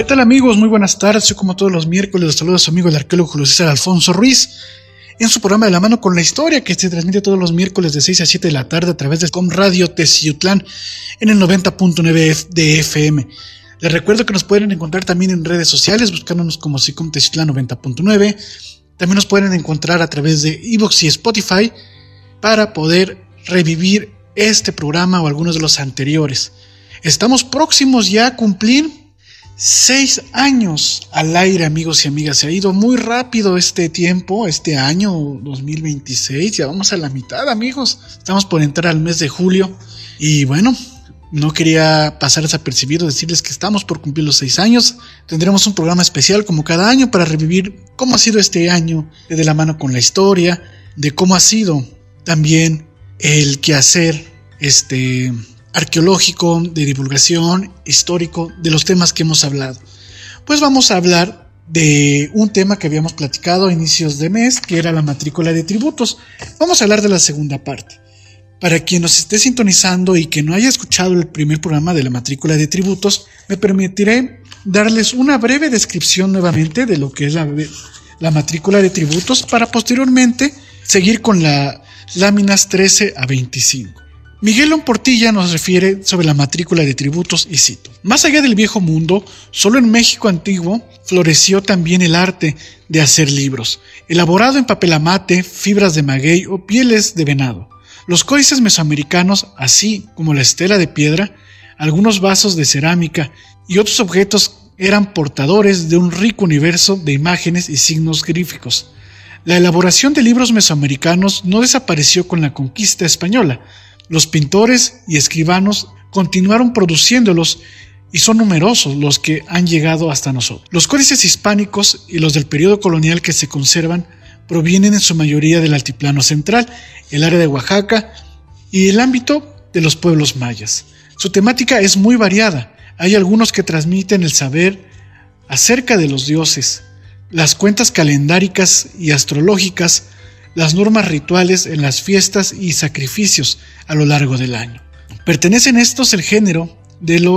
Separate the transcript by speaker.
Speaker 1: tal amigos? Muy buenas tardes. Yo como todos los miércoles los saludo a su amigo el arqueólogo Julio César Alfonso Ruiz en su programa De la Mano con la Historia, que se transmite todos los miércoles de 6 a 7 de la tarde a través de Com Radio Teciutlán en el 90.9 de FM. Les recuerdo que nos pueden encontrar también en redes sociales buscándonos como SICOM Teciutlán 90.9. También nos pueden encontrar a través de iVoox y Spotify para poder revivir este programa o algunos de los anteriores. Estamos próximos ya a cumplir 6 años al aire, amigos y amigas. Se ha ido muy rápido este tiempo, este año 2026. Ya vamos a la mitad, amigos. Estamos por entrar al mes de julio. Y bueno, no quería pasar desapercibido decirles que estamos por cumplir los 6 años. Tendremos un programa especial como cada año para revivir cómo ha sido este año de la mano con la historia, de cómo ha sido también el quehacer arqueológico, de divulgación, histórico, de los temas que hemos hablado. Pues vamos a hablar de un tema que habíamos platicado a inicios de mes, que era la matrícula de tributos. Vamos a hablar de la segunda parte. Para quien nos esté sintonizando y que no haya escuchado el primer programa de la matrícula de tributos, me permitiré darles una breve descripción nuevamente de lo que es la matrícula de tributos para posteriormente seguir con las láminas 13 a 25. Miguel Portilla nos refiere sobre la matrícula de tributos y cito: más allá del viejo mundo, solo en México antiguo floreció también el arte de hacer libros, elaborado en papel amate, fibras de maguey o pieles de venado. Los códices mesoamericanos, así como la estela de piedra, algunos vasos de cerámica y otros objetos eran portadores de un rico universo de imágenes y signos gríficos. La elaboración de libros mesoamericanos no desapareció con la conquista española. Los pintores y escribanos continuaron produciéndolos y son numerosos los que han llegado hasta nosotros. Los códices hispánicos y los del periodo colonial que se conservan provienen en su mayoría del altiplano central, el área de Oaxaca y el ámbito de los pueblos mayas. Su temática es muy variada. Hay algunos que transmiten el saber acerca de los dioses, las cuentas calendáricas y astrológicas, las normas rituales en las fiestas y sacrificios a lo largo del año. Pertenecen estos el género de los